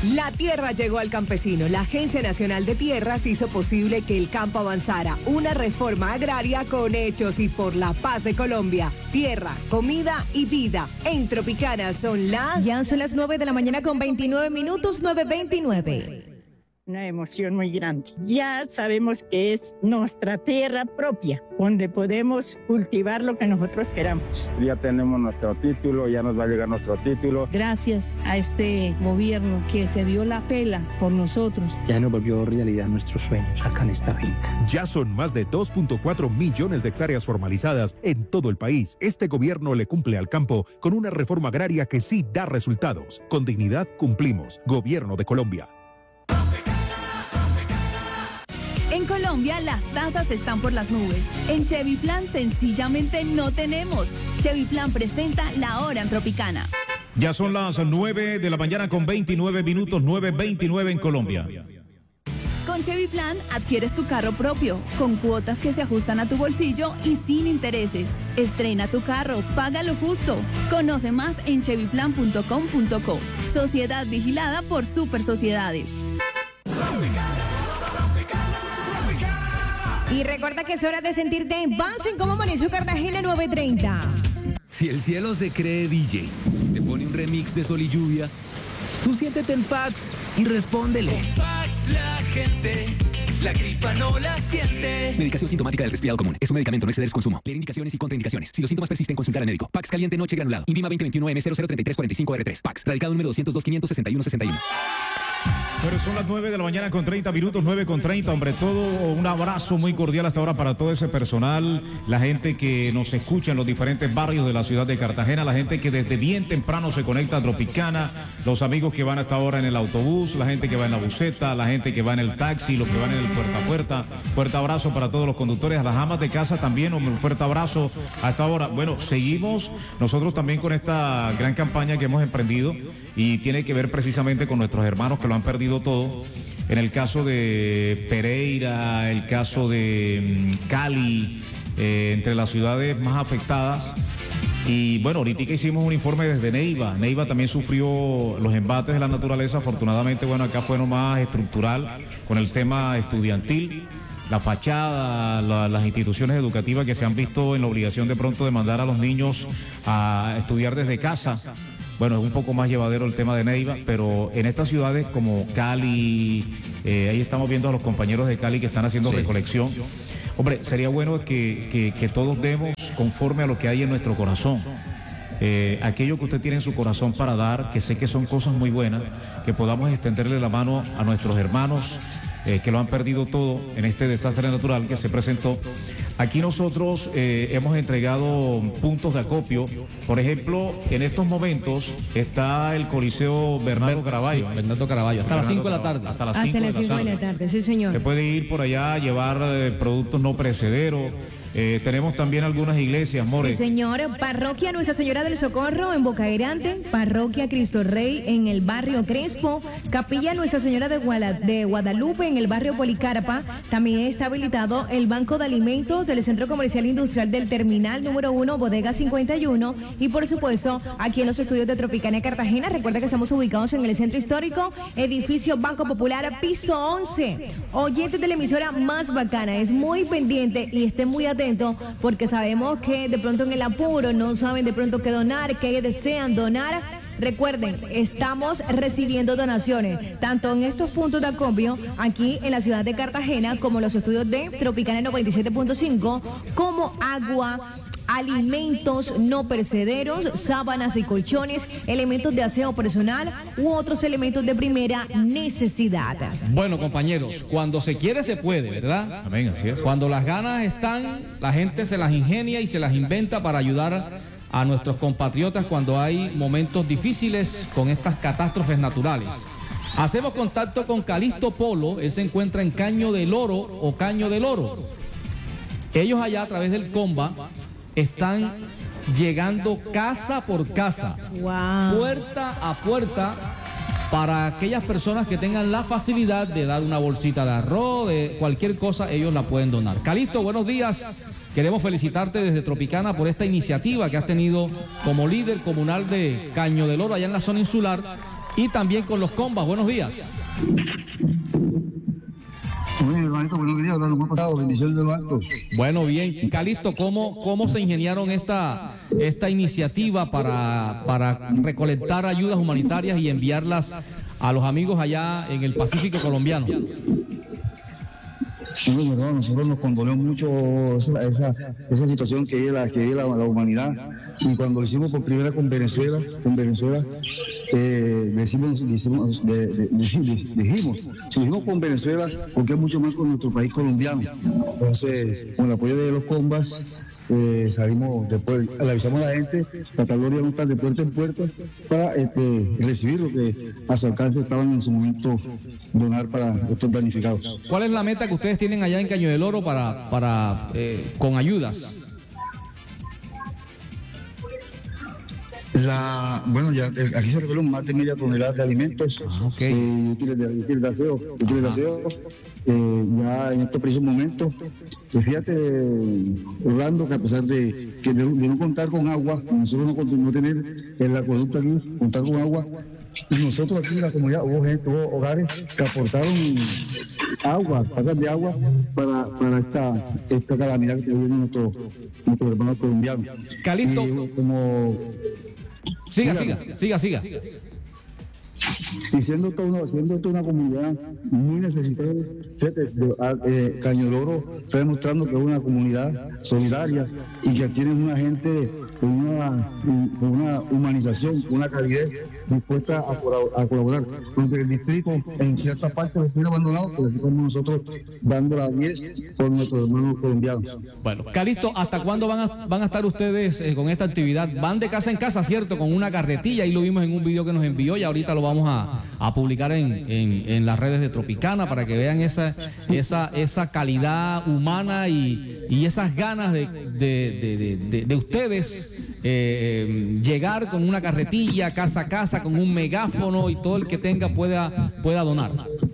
La tierra llegó al campesino. La Agencia Nacional de Tierras hizo posible que el campo avanzara. Una reforma agraria con hechos y por la paz de Colombia. Tierra, comida y vida. En Tropicana son las... Ya son las 9 de la mañana con 29 minutos, 9:29. Una emoción muy grande. Ya sabemos que es nuestra tierra propia, donde podemos cultivar lo que nosotros queramos. Ya tenemos nuestro título, ya nos va a llegar nuestro título. Gracias a este gobierno que se dio la pela por nosotros. Ya nos volvió realidad nuestros sueños acá en esta finca. Ya son más de 2.4 millones de hectáreas formalizadas en todo el país. Este gobierno le cumple al campo con una reforma agraria que sí da resultados. Con dignidad cumplimos. Gobierno de Colombia. En Colombia las tasas están por las nubes. En Chevy Plan sencillamente no tenemos. Chevy Plan presenta La Hora en Tropicana. Ya son las 9 de la mañana con 29 minutos, 9:29 en Colombia. Con Chevy Plan adquieres tu carro propio, con cuotas que se ajustan a tu bolsillo y sin intereses. Estrena tu carro, paga lo justo. Conoce más en chevyplan.com.co. Sociedad vigilada por Super Sociedades. Y recuerda que es hora de sentirte en paz en Cómo Amaneció Cartagena 9:30. Si el cielo se cree DJ, te pone un remix de Sol y Lluvia, tú siéntete en Pax y respóndele. Con Pax la gente, la gripa no la siente. Medicación sintomática del resfriado común. Es un medicamento, no exceder su consumo. Leer indicaciones y contraindicaciones. Si los síntomas persisten, consultar al médico. Pax caliente noche granulado. INVIMA 2021M003345R3. Pax. Radicado número 202-561-61. Pero son las 9 de la mañana con 30 minutos, 9:30. Hombre, todo un abrazo muy cordial hasta ahora para todo ese personal, la gente que nos escucha en los diferentes barrios de la ciudad de Cartagena, la gente que desde bien temprano se conecta a Tropicana, los amigos que van hasta ahora en el autobús, la gente que va en la buseta, la gente que va en el taxi, los que van en el puerta a puerta. Fuerte abrazo para todos los conductores, a las amas de casa también, hombre, un fuerte abrazo hasta ahora. Bueno, seguimos nosotros también con esta gran campaña que hemos emprendido y tiene que ver precisamente con nuestros hermanos que lo han perdido todo. En el caso de Pereira, el caso de Cali, entre las ciudades más afectadas. Y bueno, ahorita hicimos un informe desde Neiva. Neiva también sufrió los embates de la naturaleza. Afortunadamente, bueno, acá fue nomás estructural con el tema estudiantil. La fachada, las instituciones educativas que se han visto en la obligación de pronto de mandar a los niños a estudiar desde casa. Bueno, es un poco más llevadero el tema de Neiva, pero en estas ciudades como Cali, ahí estamos viendo a los compañeros de Cali que están haciendo recolección. Hombre, sería bueno que todos demos conforme a lo que hay en nuestro corazón. Aquello que usted tiene en su corazón para dar, que sé que son cosas muy buenas, que podamos extenderle la mano a nuestros hermanos que lo han perdido todo en este desastre natural que se presentó. Aquí nosotros hemos entregado puntos de acopio. Por ejemplo, en estos momentos está el Coliseo Bernardo Caraballo. Bernardo Caraballo, hasta las 5 de la tarde. Hasta las 5 de la tarde, sí señor. Se puede ir por allá a llevar productos no perecederos. Tenemos también algunas iglesias, More. Sí, señor. Parroquia Nuestra Señora del Socorro en Boca Grande, Parroquia Cristo Rey en el barrio Crespo, Capilla Nuestra Señora de Guadalupe en el barrio Policarpa. También está habilitado el Banco de Alimentos del Centro Comercial Industrial del Terminal número 1, Bodega 51. Y por supuesto, aquí en los estudios de Tropicana Cartagena, recuerda que estamos ubicados en el Centro Histórico, edificio Banco Popular, piso 11. Oyente de la emisora más bacana, es muy pendiente y esté muy atento, porque sabemos que de pronto en el apuro no saben de pronto qué donar, qué desean donar. Recuerden, estamos recibiendo donaciones, tanto en estos puntos de acopio, aquí en la ciudad de Cartagena, como los estudios de Tropicana 97.5, como agua, alimentos no perecederos, sábanas y colchones, elementos de aseo personal u otros elementos de primera necesidad. Bueno, compañeros, cuando se quiere se puede, ¿verdad? Amén, así es. Cuando las ganas están, la gente se las ingenia y se las inventa para ayudar a nuestros compatriotas cuando hay momentos difíciles con estas catástrofes naturales. Hacemos contacto con Calixto Polo, él se encuentra en Caño del Oro o Caño del Oro. Ellos allá a través del Comba están llegando casa por casa, puerta a puerta, para aquellas personas que tengan la facilidad de dar una bolsita de arroz, de cualquier cosa, ellos la pueden donar. Calixto, buenos días. Queremos felicitarte desde Tropicana por esta iniciativa que has tenido como líder comunal de Caño del Oro allá en la zona insular y también con los combas. Buenos días. Hermanito, buenos días, ¿cómo ha pasado? Bendiciones de lo alto. Bueno, bien. Calixto, ¿cómo se ingeniaron esta iniciativa para recolectar ayudas humanitarias y enviarlas a los amigos allá en el Pacífico colombiano? Sí, verdad, nosotros nos condolemos mucho esa situación que vive la humanidad, y cuando lo hicimos por primera con Venezuela, dijimos con Venezuela porque es mucho más con nuestro país colombiano. Entonces, con el apoyo de los combas, salimos después, le avisamos a la gente, tratar de estar de puerta en puerta para recibir lo que a su alcance estaban en su momento donar para estos damnificados. ¿Cuál es la meta que ustedes tienen allá en Caño del Oro para con ayudas? Bueno, ya aquí se revelan más de media tonelada de alimentos, útiles de aseo. Ya en estos precisos momentos, fíjate, Orlando, que a pesar de no contar con agua, nosotros no tener el acueducto aquí, contar con agua, nosotros aquí en la comunidad hubo hogares que aportaron agua, sacas de agua para esta calamidad que tiene nuestro hermano colombiano. Calixto, siga. Y siendo toda una comunidad muy necesitada, Caño del Oro está demostrando que es una comunidad solidaria y que tiene una gente con una humanización, con una calidez dispuesta a colaborar. Porque el distrito en cierta parte lo tiene abandonado, pero aquí estamos nosotros dando la 10 por nuestros hermanos colombianos. Bueno, Calixto, ¿hasta cuándo van a estar ustedes con esta actividad? Van de casa en casa, ¿cierto? Con una carretilla, ahí lo vimos en un video que nos envió y ahorita lo vamos a publicar en las redes de Tropicana para que vean esa calidad humana y esas ganas de ustedes llegar con una carretilla casa a casa, con un megáfono, y todo el que tenga pueda donar.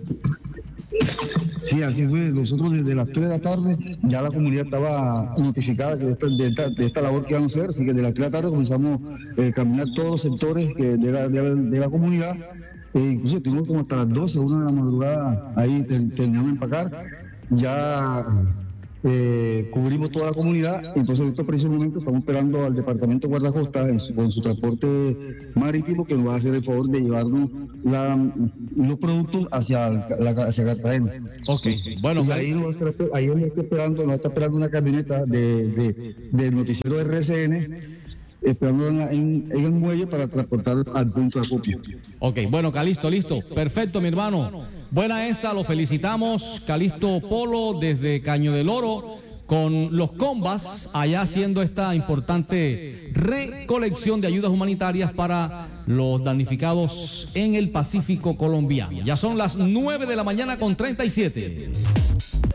Sí, así fue. Nosotros desde las 3 de la tarde ya la comunidad estaba notificada de esta labor que íbamos a hacer, así que desde las 3 de la tarde comenzamos a caminar todos los sectores de la comunidad. Incluso estuvimos como hasta las 12, 1 de la madrugada, ahí terminamos de empacar. Ya cubrimos toda la comunidad, entonces en estos precisos momentos estamos esperando al departamento de guardacosta con su transporte marítimo, que nos va a hacer el favor de llevarnos los productos hacia Cartagena. Ok, bueno, y ahí nos está esperando una camioneta del noticiero de RCN, esperando en el muelle para transportar al punto de acopio. Ok, bueno, Calixto, listo. Perfecto, mi hermano. Buena esa, lo felicitamos. Calixto Polo desde Caño del Oro con los combas allá haciendo esta importante recolección de ayudas humanitarias para los damnificados en el Pacífico colombiano. Ya son las 9 de la mañana con 37.